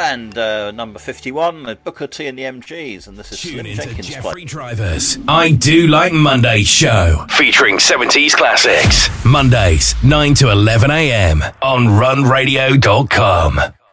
And number 51, Booker T and the MGs, and this is Tune Slim into Jenkins. Jeffrey Drivers I Do Like Monday show, featuring 70s classics. Mondays, 9 to 11 a.m. on runradio.com.